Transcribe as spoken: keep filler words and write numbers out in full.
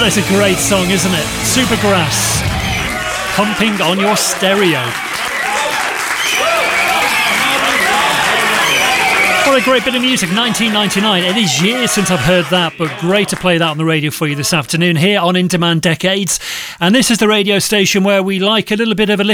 That is a great song, isn't it? Supergrass, pumping on your stereo. What a great bit of music, nineteen ninety-nine. It is years since I've heard that, but great to play that on the radio for you this afternoon here on In Demand Decades. And this is the radio station where we like a little bit of a